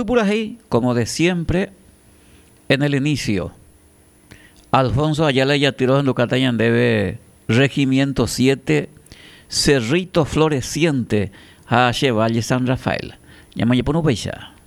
Fui por ahí, como de siempre, en el inicio. Alfonso Ayala ya tiró en Lucatañan debe Regimiento 7, Cerrito Floreciente, a Valle San Rafael. Llama ya por un